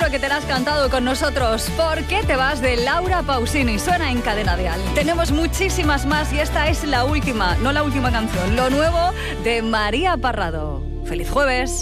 mucho que te la has cantado con nosotros. ¿Por qué te vas? De Laura Pausini. Suena en Cadena Dial. Tenemos muchísimas más y esta es la última, no la última canción, lo nuevo de María Parrado. ¡Feliz jueves!